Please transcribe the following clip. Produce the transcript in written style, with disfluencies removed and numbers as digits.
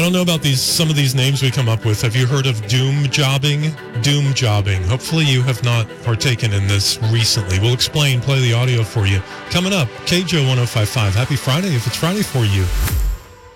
don't know about some of these names we come up with. Have you heard of doom jobbing? Doom jobbing. Hopefully you have not partaken in this recently. We'll explain, play the audio for you. Coming up, KJO 1055. Happy Friday if it's Friday for you.